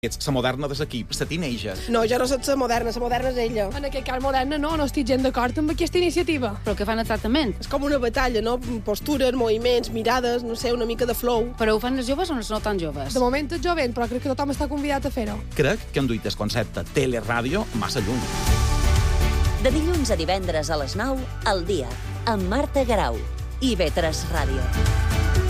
Ets la moderna de l'equip, la teenager. No, jo no soc la moderna és ella. En aquest cas moderna no estic gens d'acord amb aquesta iniciativa. Però què fan exactament? És com una batalla, no? Postures, moviments, mirades, no sé, una mica de flow. Però ho fan els joves o no tan joves? De moment és jovent, però crec que tothom està convidat a fer-ho. Crec que han duit el concepte teleràdio massa lluny. De dilluns a divendres a les 9, al dia, amb Marta Garau i IB3 Ràdio.